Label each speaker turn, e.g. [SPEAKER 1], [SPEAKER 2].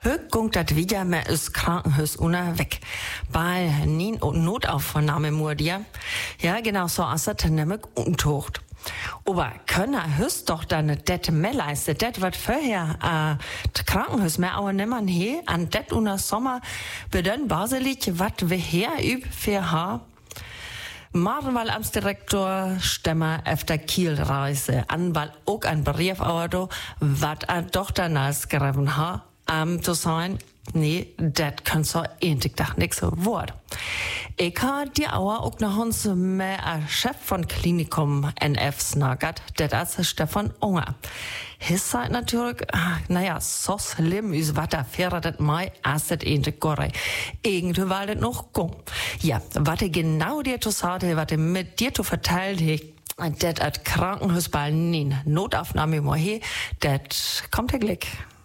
[SPEAKER 1] Höchung dat wieder mehr ist Krankenhaus unterweg. Bei Nien und Notaufnahme murdia. Ja, genau so als das nämlich untocht. Aber können Hüs doch dann det mehr leisten, det wat vorher Krankenhaus mehr aber nimmer he an det unter Sommer bedön Baselich wat wir her üb für ha. Marwal Amtsdirektor Stemmer efter Kielreise an, weil auch ein Brief auto wat doch danach geschrieben ha, zu sein. Nee, dat kann so ähnlich doch nix Wort. Ich habe die Auer auch noch uns mehr Chef von Klinikum NF snagat, dat als Stefan Unger. His sagt natürlich, naja, so schlimm ist wat da fährt dat mai, als dat ähnlich gorrei. Irgendwie war das noch gong. Ja, wat genau dir zu sagen, wat mit dir zu verteilen, dat at Krankenhaus bei Nien Notaufnahme mohe, dat kommt der Glück.